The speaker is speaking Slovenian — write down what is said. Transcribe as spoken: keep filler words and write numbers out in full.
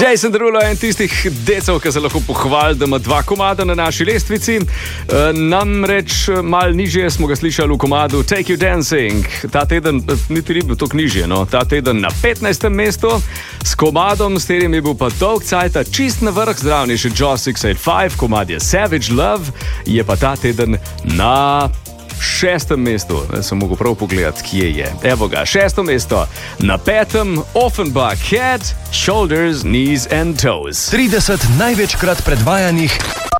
Jason Derulo je en tistih decev, ki se lahko pohvali, da ima dva komada na naši lestvici. Namreč malo nižje smo ga slišali v komadu Take You Dancing. Ta teden, niti ni bil toliko nižje, no. Ta teden na petnajstem mestu s komadom, s katerim je bil pa dolg cajta čist na vrh, zraven je še Jaws šest osem pet, komad je Savage Love, je pa ta teden na šestem mestu. Sem mogel prav pogledati, kje je. Evo ga, šesto mesto. Na petem Offenbach, Head, Shoulders, Knees and Toes. trideset največkrat predvajanih